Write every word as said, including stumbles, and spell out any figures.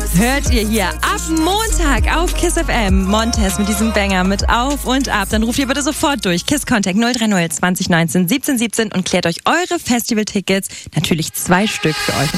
Hört ihr hier ab Montag auf Kiss F M. Montez mit diesem Banger mit Auf und Ab. Dann ruft ihr bitte sofort durch. Kiss Contact null drei null zwanzig neunzehn siebzehn siebzehn und klärt euch eure Festivaltickets. Natürlich zwei Stück für euch.